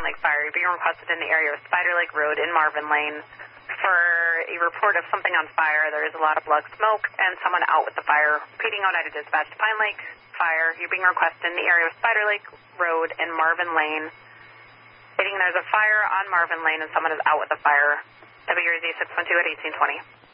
Lake Fire. You're being requested in the area of Spider Lake Road in Marvin Lane for a report of something on fire. There is a lot of blood, smoke, and someone out with the fire. Repeating, Oneida Dispatch, Pine Lake Fire. You're being requested in the area of Spider Lake Road in Marvin Lane. Stating there's a fire on Marvin Lane and someone is out with the fire. WRZ 612 at 1820.